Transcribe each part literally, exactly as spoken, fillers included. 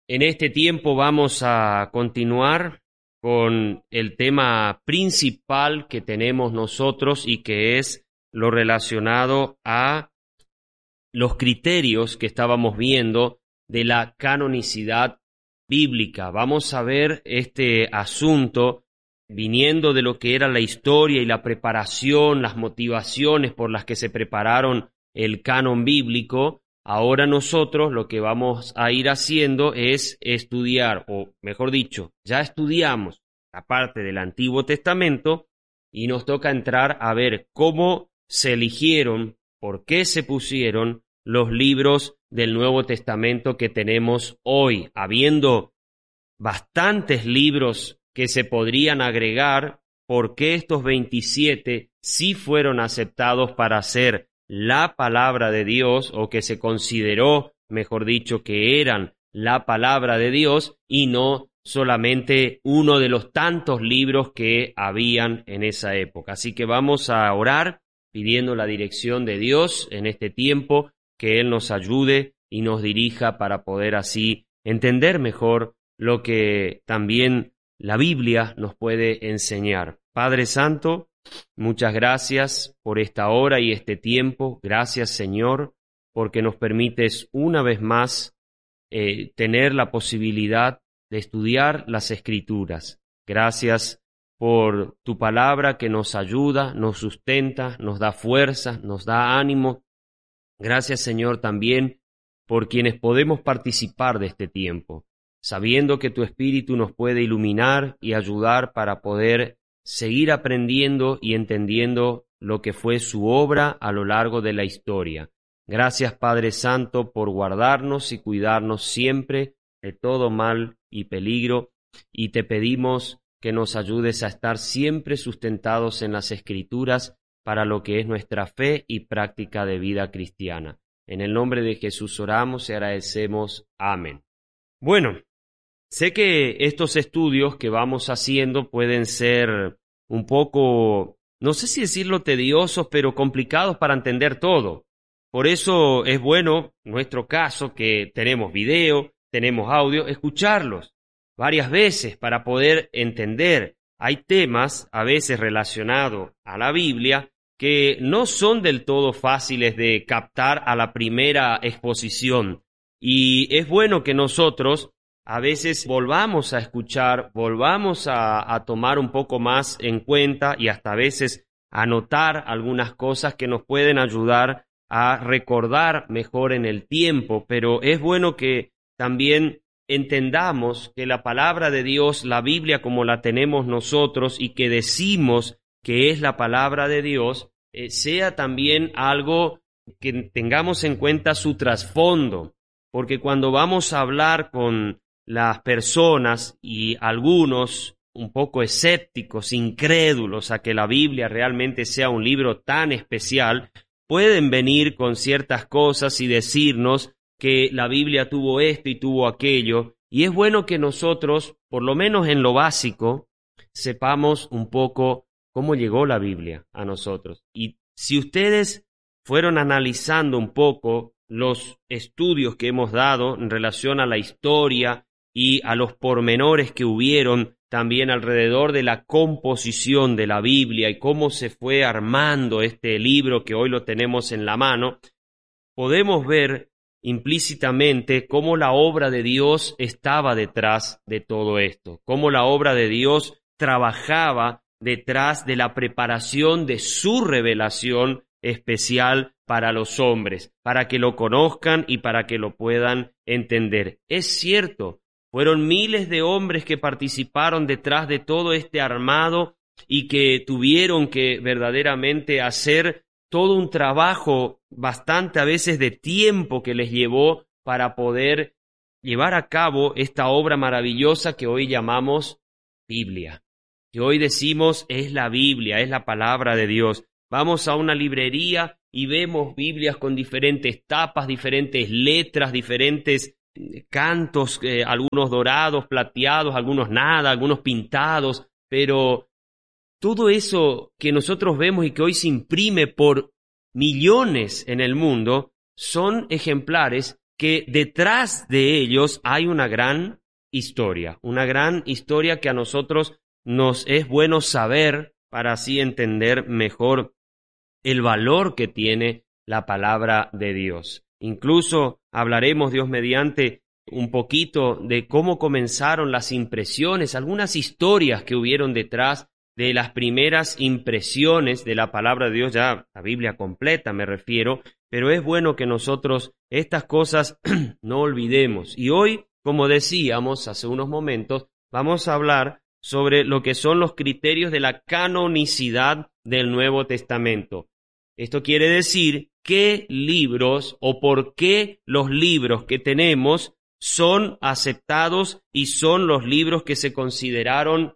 En este tiempo vamos a continuar con el tema principal que tenemos nosotros y que es lo relacionado a los criterios que estábamos viendo de la canonicidad bíblica. Vamos a ver este asunto viniendo de lo que era la historia y la preparación, las motivaciones por las que se prepararon el canon bíblico. Ahora nosotros lo que vamos a ir haciendo es estudiar, o mejor dicho, ya estudiamos la parte del Antiguo Testamento y nos toca entrar a ver cómo se eligieron, por qué se pusieron los libros del Nuevo Testamento que tenemos hoy, habiendo bastantes libros que se podrían agregar, por qué estos veintisiete sí fueron aceptados para ser la palabra de Dios, o que se consideró, mejor dicho, que eran la palabra de Dios y no solamente uno de los tantos libros que habían en esa época. Así que vamos a orar pidiendo la dirección de Dios en este tiempo, que Él nos ayude y nos dirija para poder así entender mejor lo que también la Biblia nos puede enseñar. Padre Santo, muchas gracias por esta hora y este tiempo. Gracias, Señor, porque nos permites una vez más eh, tener la posibilidad de estudiar las Escrituras. Gracias por tu palabra que nos ayuda, nos sustenta, nos da fuerza, nos da ánimo. Gracias, Señor, también por quienes podemos participar de este tiempo, sabiendo que tu Espíritu nos puede iluminar y ayudar para poder seguir aprendiendo y entendiendo lo que fue su obra a lo largo de la historia. Gracias, Padre Santo, por guardarnos y cuidarnos siempre de todo mal y peligro, y te pedimos que nos ayudes a estar siempre sustentados en las Escrituras para lo que es nuestra fe y práctica de vida cristiana. En el nombre de Jesús oramos y agradecemos. Amén. Bueno, sé que estos estudios que vamos haciendo pueden ser un poco, no sé si decirlo tediosos, pero complicados para entender todo. Por eso es bueno, en nuestro caso, que tenemos video, tenemos audio, escucharlos varias veces para poder entender. Hay temas a veces relacionados a la Biblia que no son del todo fáciles de captar a la primera exposición. Y es bueno que nosotros a veces volvamos a escuchar, volvamos a, a tomar un poco más en cuenta y hasta a veces anotar algunas cosas que nos pueden ayudar a recordar mejor en el tiempo. Pero es bueno que también entendamos que la palabra de Dios, la Biblia como la tenemos nosotros y que decimos que es la palabra de Dios, eh, sea también algo que tengamos en cuenta su trasfondo, porque cuando vamos a hablar con las personas y algunos un poco escépticos, incrédulos a que la Biblia realmente sea un libro tan especial, pueden venir con ciertas cosas y decirnos que la Biblia tuvo esto y tuvo aquello, y es bueno que nosotros, por lo menos en lo básico, sepamos un poco cómo llegó la Biblia a nosotros. Y si ustedes fueron analizando un poco los estudios que hemos dado en relación a la historia y a los pormenores que hubieron también alrededor de la composición de la Biblia y cómo se fue armando este libro que hoy lo tenemos en la mano, podemos ver implícitamente cómo la obra de Dios estaba detrás de todo esto, cómo la obra de Dios trabajaba detrás de la preparación de su revelación especial para los hombres, para que lo conozcan y para que lo puedan entender. Es cierto, fueron miles de hombres que participaron detrás de todo este armado y que tuvieron que verdaderamente hacer todo un trabajo bastante a veces de tiempo que les llevó para poder llevar a cabo esta obra maravillosa que hoy llamamos Biblia, que hoy decimos es la Biblia, es la palabra de Dios. Vamos a una librería y vemos Biblias con diferentes tapas, diferentes letras, diferentes cantos, eh, algunos dorados, plateados, algunos nada, algunos pintados, pero todo eso que nosotros vemos y que hoy se imprime por millones en el mundo son ejemplares que detrás de ellos hay una gran historia, una gran historia que a nosotros nos es bueno saber para así entender mejor el valor que tiene la palabra de Dios. Incluso hablaremos, Dios mediante, un poquito de cómo comenzaron las impresiones, algunas historias que hubieron detrás de las primeras impresiones de la palabra de Dios, ya la Biblia completa me refiero, pero es bueno que nosotros estas cosas no olvidemos. Y hoy, como decíamos hace unos momentos, vamos a hablar sobre lo que son los criterios de la canonicidad del Nuevo Testamento. Esto quiere decir qué libros o por qué los libros que tenemos son aceptados y son los libros que se consideraron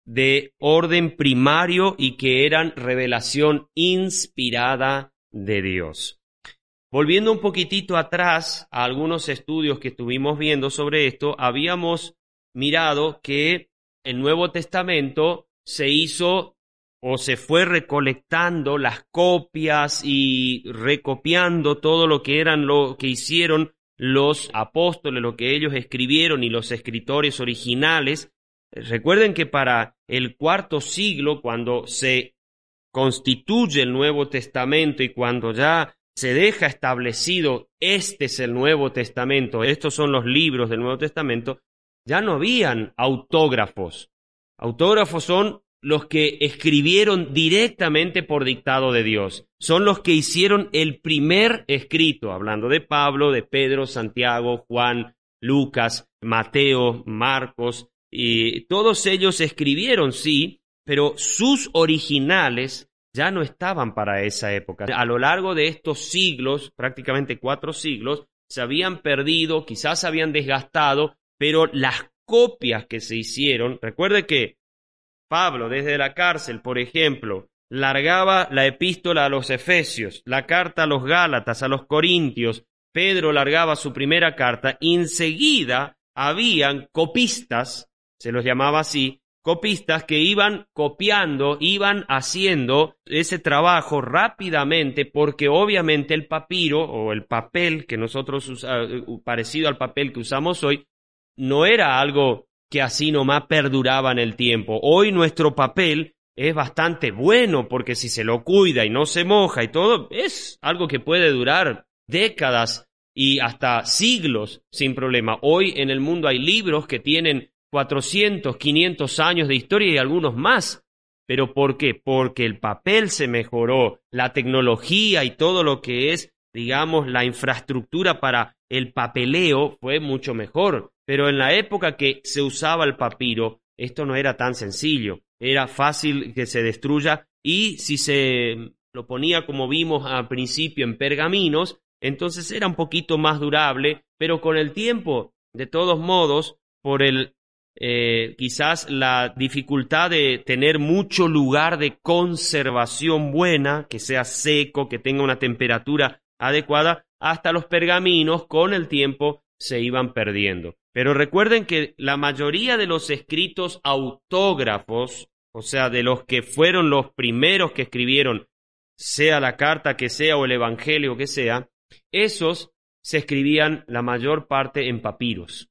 de orden primario y que eran revelación inspirada de Dios. Volviendo un poquitito atrás a algunos estudios que estuvimos viendo sobre esto, habíamos mirado que el Nuevo Testamento se hizo o se fue recolectando las copias y recopiando todo lo que eran lo que hicieron los apóstoles, lo que ellos escribieron y los escritores originales. Recuerden que para el cuarto siglo, cuando se constituye el Nuevo Testamento y cuando ya se deja establecido, este es el Nuevo Testamento, estos son los libros del Nuevo Testamento, ya no habían autógrafos. Autógrafos son los que escribieron directamente por dictado de Dios. Son los que hicieron el primer escrito, hablando de Pablo, de Pedro, Santiago, Juan, Lucas, Mateo, Marcos, y todos ellos escribieron, sí, pero sus originales ya no estaban para esa época. A lo largo de estos siglos, prácticamente cuatro siglos, se habían perdido, quizás se habían desgastado, pero las copias que se hicieron, recuerde que Pablo desde la cárcel, por ejemplo, largaba la epístola a los Efesios, la carta a los Gálatas, a los Corintios, Pedro largaba su primera carta, y enseguida habían copistas, se los llamaba así, copistas que iban copiando, iban haciendo ese trabajo rápidamente, porque obviamente el papiro o el papel que nosotros usamos, parecido al papel que usamos hoy, no era algo que así nomás perduraba en el tiempo. Hoy nuestro papel es bastante bueno porque si se lo cuida y no se moja y todo, es algo que puede durar décadas y hasta siglos sin problema. Hoy en el mundo hay libros que tienen cuatrocientos, quinientos años de historia y algunos más. ¿Pero por qué? Porque el papel se mejoró, la tecnología y todo lo que es, digamos, la infraestructura para el papeleo fue mucho mejor. Pero en la época que se usaba el papiro, esto no era tan sencillo. Era fácil que se destruya y si se lo ponía, como vimos al principio, en pergaminos, entonces era un poquito más durable, pero con el tiempo, de todos modos, por el eh, quizás la dificultad de tener mucho lugar de conservación buena, que sea seco, que tenga una temperatura adecuada, hasta los pergaminos con el tiempo se iban perdiendo. Pero recuerden que la mayoría de los escritos autógrafos, o sea, de los que fueron los primeros que escribieron, sea la carta que sea o el evangelio que sea, esos se escribían la mayor parte en papiros.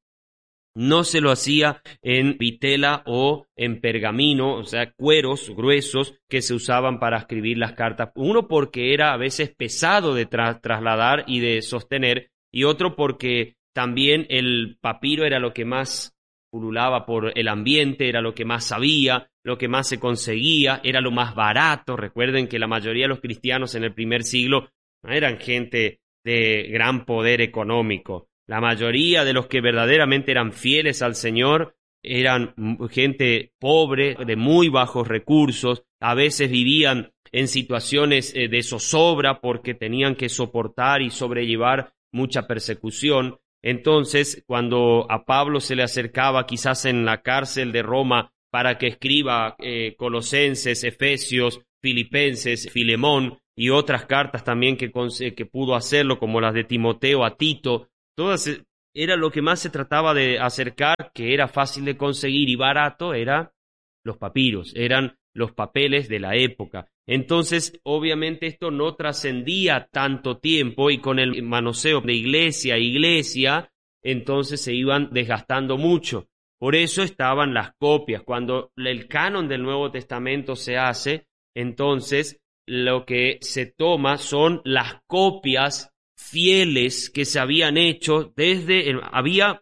No se lo hacía en vitela o en pergamino, o sea, cueros gruesos que se usaban para escribir las cartas. Uno porque era a veces pesado de tra- trasladar y de sostener, y otro porque también el papiro era lo que más pululaba por el ambiente, era lo que más sabía, lo que más se conseguía, era lo más barato. Recuerden que la mayoría de los cristianos en el primer siglo no eran gente de gran poder económico. La mayoría de los que verdaderamente eran fieles al Señor eran gente pobre, de muy bajos recursos, a veces vivían en situaciones de zozobra porque tenían que soportar y sobrellevar mucha persecución. Entonces, cuando a Pablo se le acercaba quizás en la cárcel de Roma para que escriba eh, Colosenses, Efesios, Filipenses, Filemón y otras cartas también que, que pudo hacerlo, como las de Timoteo a Tito, todas era lo que más se trataba de acercar, que era fácil de conseguir y barato, era los papiros, eran los papeles de la época. Entonces, obviamente esto no trascendía tanto tiempo y con el manoseo de iglesia a iglesia, entonces se iban desgastando mucho. Por eso estaban las copias. Cuando el canon del Nuevo Testamento se hace, entonces lo que se toma son las copias fieles que se habían hecho desde... El, había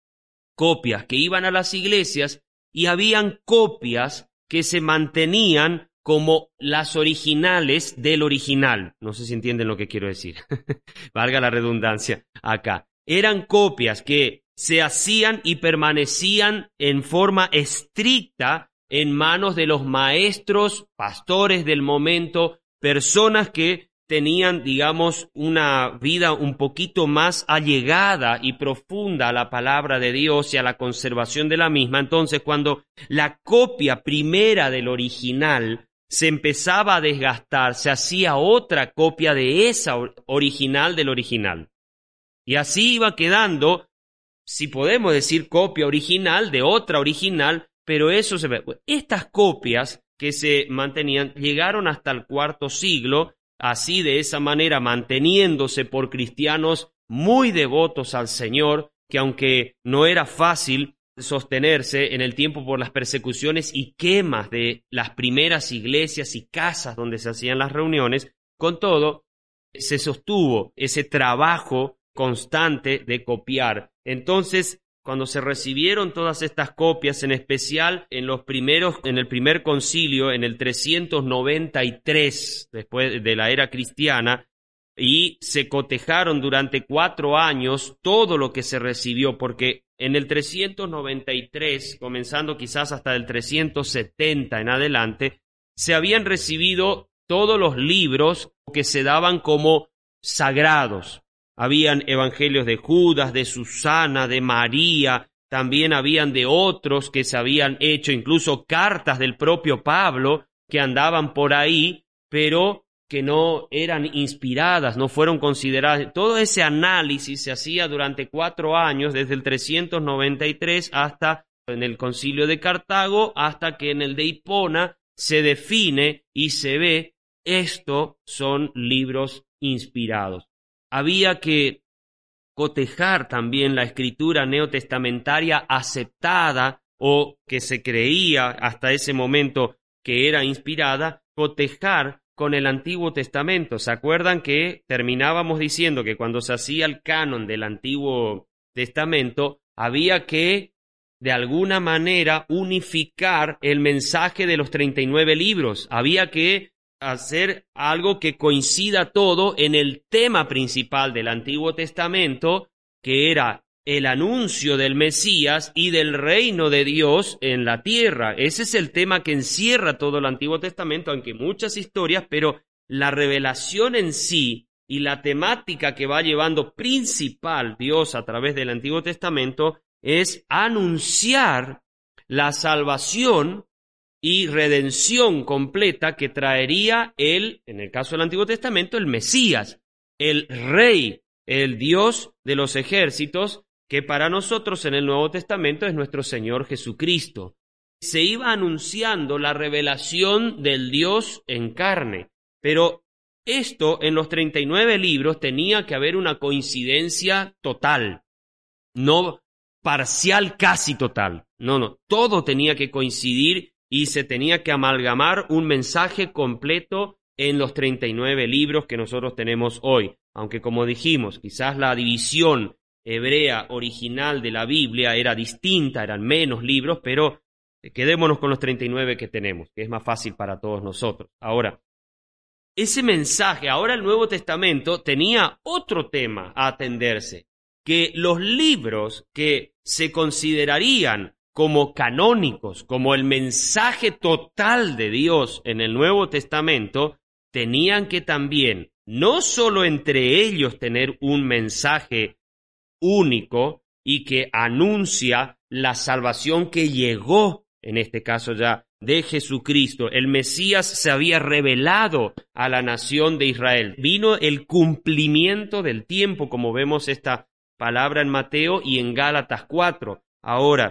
copias que iban a las iglesias y habían copias que se mantenían como las originales del original. No sé si entienden lo que quiero decir. Valga la redundancia acá. Eran copias que se hacían y permanecían en forma estricta en manos de los maestros, pastores del momento, personas que tenían, digamos, una vida un poquito más allegada y profunda a la palabra de Dios y a la conservación de la misma. Entonces, cuando la copia primera del original se empezaba a desgastar, se hacía otra copia de esa original del original. Y así iba quedando, si podemos decir copia original de otra original, pero eso se ve. Estas copias que se mantenían llegaron hasta el cuarto siglo, así de esa manera manteniéndose por cristianos muy devotos al Señor, que aunque no era fácil sostenerse en el tiempo por las persecuciones y quemas de las primeras iglesias y casas donde se hacían las reuniones, con todo se sostuvo ese trabajo constante de copiar. Entonces, cuando se recibieron todas estas copias, en especial en los primeros, en el primer concilio, en el trescientos noventa y tres, después de la era cristiana, y se cotejaron durante cuatro años todo lo que se recibió, porque en el trescientos noventa y tres, comenzando quizás hasta el trescientos setenta en adelante, se habían recibido todos los libros que se daban como sagrados. Habían evangelios de Judas, de Susana, de María, también habían de otros que se habían hecho, incluso cartas del propio Pablo que andaban por ahí, pero que no eran inspiradas, no fueron consideradas. Todo ese análisis se hacía durante cuatro años, desde el trescientos noventa y tres hasta en el Concilio de Cartago, hasta que en el de Hipona se define y se ve, estos son libros inspirados. Había que cotejar también la escritura neotestamentaria aceptada o que se creía hasta ese momento que era inspirada, cotejar con el Antiguo Testamento. ¿Se acuerdan que terminábamos diciendo que cuando se hacía el canon del Antiguo Testamento había que de alguna manera unificar el mensaje de los treinta y nueve libros? Había que hacer algo que coincida todo en el tema principal del Antiguo Testamento, que era el anuncio del Mesías y del reino de Dios en la tierra. Ese es el tema que encierra todo el Antiguo Testamento, aunque muchas historias, pero la revelación en sí y la temática que va llevando principal Dios a través del Antiguo Testamento es anunciar la salvación y redención completa que traería él, en el caso del Antiguo Testamento, el Mesías, el Rey, el Dios de los ejércitos, que para nosotros en el Nuevo Testamento es nuestro Señor Jesucristo. Se iba anunciando la revelación del Dios en carne, pero esto en los treinta y nueve libros tenía que haber una coincidencia total, no parcial, casi total. No, no, todo tenía que coincidir y se tenía que amalgamar un mensaje completo en los treinta y nueve libros que nosotros tenemos hoy. Aunque, como dijimos, quizás la división hebrea original de la Biblia era distinta, eran menos libros, pero quedémonos con los treinta y nueve que tenemos, que es más fácil para todos nosotros. Ahora, ese mensaje, ahora el Nuevo Testamento tenía otro tema a atenderse, que los libros que se considerarían como canónicos, como el mensaje total de Dios en el Nuevo Testamento, tenían que también, no solo entre ellos tener un mensaje único y que anuncia la salvación que llegó, en este caso ya, de Jesucristo. El Mesías se había revelado a la nación de Israel. Vino el cumplimiento del tiempo, como vemos esta palabra en Mateo y en Gálatas cuatro. Ahora,